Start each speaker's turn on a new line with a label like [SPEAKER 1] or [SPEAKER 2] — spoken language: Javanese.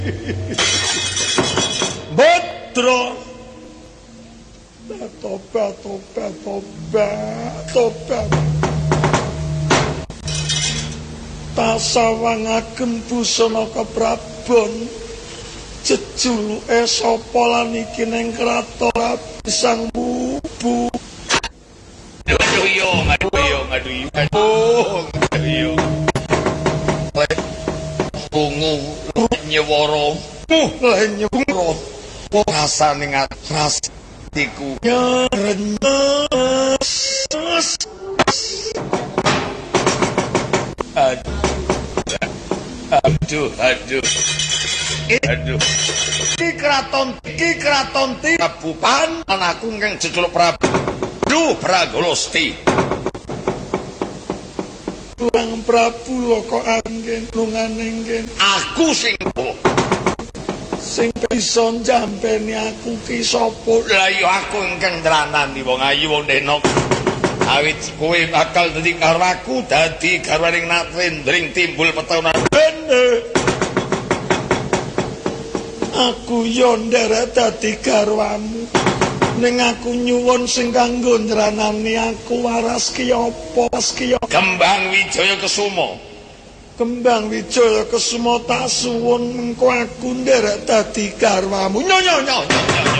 [SPEAKER 1] Badra tobat tasawangaken busana keprabon jejuluke sapa lan iki ning kraton Sang Bubu.
[SPEAKER 2] Aduh yo. Bungu nyewara rasane ngrasatiku aduh iki kraton Prabupan anakku kang jejuluk Prabu Pragosti.
[SPEAKER 1] Lang Prabu kok anggen lunganenggen
[SPEAKER 2] Aku sing
[SPEAKER 1] bisa njampeni aku ki sapa?
[SPEAKER 2] Lah ya aku ingkang ndranani wong ayu wong denok. Awit kowe bakal dadi karo aku dadi garwaning Narendring timbul petaunan.
[SPEAKER 1] Aku yo nderek dadi garwamu. Ning aku nyuwun sing kanggo ndranani aku waras ki apa?
[SPEAKER 2] Kembang Wijaya Kesuma.
[SPEAKER 1] Kembang Wijaya Kesuma tak suwun engko aku nderek dadi garwamu. Nyo.